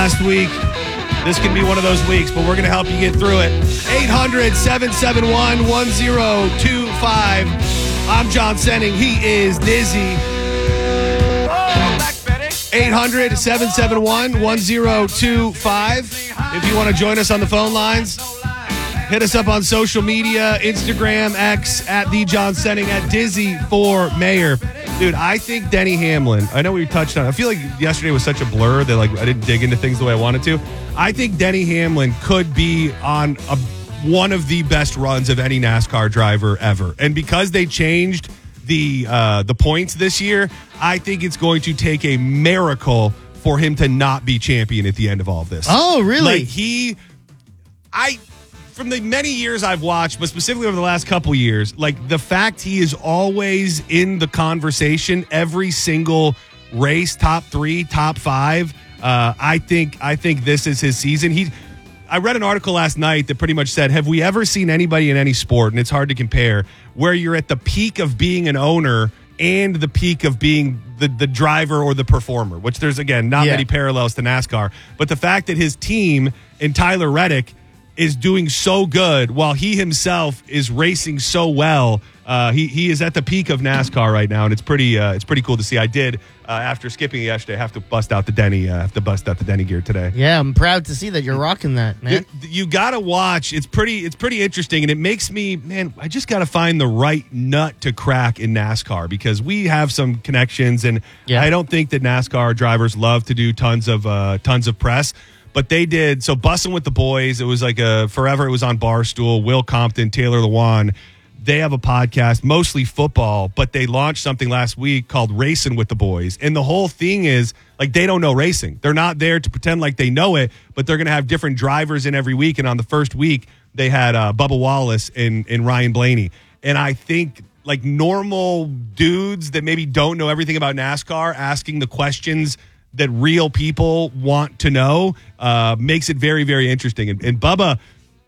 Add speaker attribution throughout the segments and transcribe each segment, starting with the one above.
Speaker 1: last week. This can be one of those weeks, but we're going to help you get through it. 800-771-1025. I'm John Senning. He is Dizzy. 800-771-1025. If you want to join us on the phone lines, hit us up on social media, Instagram, X, at the John Senning, at Dizzy for Mayor. Dude, I think Denny Hamlin, I know we touched on it. I feel like yesterday was such a blur that I didn't dig into things the way I wanted to. I think Denny Hamlin could be on one of the best runs of any NASCAR driver ever. And because they changed the points this year, I think it's going to take a miracle for him to not be champion at the end of all of this.
Speaker 2: Oh, really?
Speaker 1: From the many years I've watched, but specifically over the last couple years, the fact he is always in the conversation every single race, top 3, top 5. I think this is his season. I read an article last night that pretty much said, have we ever seen anybody in any sport, and it's hard to compare, where you're at the peak of being an owner and the peak of being the driver or the performer, which there's, again, not many parallels to NASCAR. But the fact that his team and Tyler Reddick is doing so good while he himself is racing so well. He is at the peak of NASCAR right now, and it's pretty cool to see. I did after skipping it yesterday have to bust out the Denny gear today.
Speaker 2: Yeah, I'm proud to see that you're rocking that, man.
Speaker 1: You gotta watch. It's pretty interesting, and it makes me, man, I just gotta find the right nut to crack in NASCAR because we have some connections, and I don't think that NASCAR drivers love to do tons of press. But they did. So Bussin' with the Boys, it was forever. It was on Barstool. Will Compton, Taylor Lewan. They have a podcast, mostly football, but they launched something last week called Racing with the Boys. And the whole thing is, they don't know racing. They're not there to pretend like they know it, but they're going to have different drivers in every week. And on the first week, they had Bubba Wallace and Ryan Blaney. And I think, normal dudes that maybe don't know everything about NASCAR asking the questions that real people want to know makes it very, very interesting. And Bubba,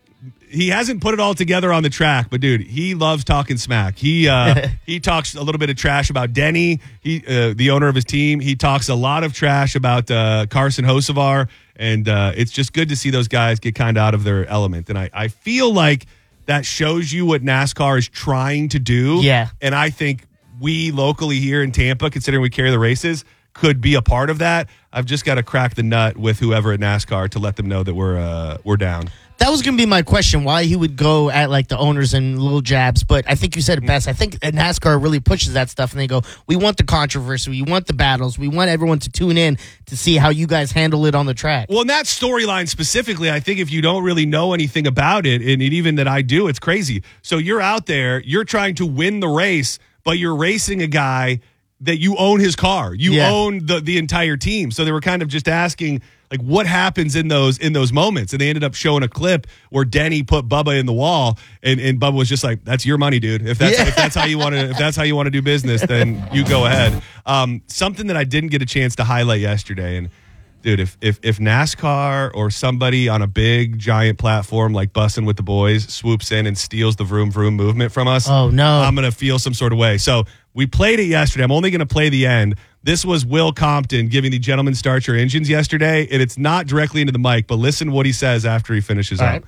Speaker 1: he hasn't put it all together on the track, but dude, he loves talking smack. He talks a little bit of trash about Denny, the owner of his team. He talks a lot of trash about Carson Hocevar, and it's just good to see those guys get kind of out of their element. And I feel like that shows you what NASCAR is trying to do.
Speaker 2: Yeah.
Speaker 1: And I think we locally here in Tampa, considering we carry the races, could be a part of that. I've just got to crack the nut with whoever at NASCAR to let them know that we're down.
Speaker 2: That was going to be my question, why he would go at the owners and little jabs. But I think you said it best. I think NASCAR really pushes that stuff, and they go, we want the controversy, we want the battles, we want everyone to tune in to see how you guys handle it on the track.
Speaker 1: Well, in that storyline specifically, I think if you don't really know anything about it, and even that I do, it's crazy. So you're out there, you're trying to win the race, but you're racing a guy that you own his car. You own the entire team. So they were kind of just asking, what happens in those moments? And they ended up showing a clip where Denny put Bubba in the wall, and Bubba was just like, "That's your money, dude. If that's how you want to do business, then you go ahead." Something that I didn't get a chance to highlight yesterday, and dude, if NASCAR or somebody on a big giant platform like Bussin' with the Boys swoops in and steals the vroom vroom movement from us,
Speaker 2: oh no,
Speaker 1: I'm gonna feel some sort of way. So we played it yesterday. I'm only gonna play the end. This was Will Compton giving the Gentlemen Start Your Engines yesterday, and it's not directly into the mic, but listen what he says after he finishes up.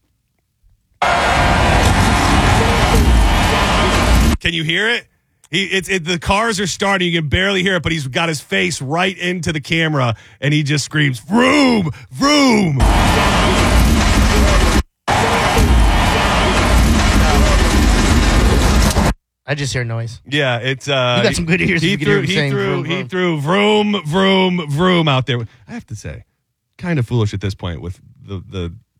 Speaker 1: Right. Can you hear it? The cars are starting. You can barely hear it, but he's got his face right into the camera, and he just screams, "Vroom, vroom!"
Speaker 2: I just hear noise.
Speaker 1: Yeah, it's you
Speaker 2: got some good ears.
Speaker 1: He threw vroom, vroom, vroom out there. I have to say, kind of foolish at this point with the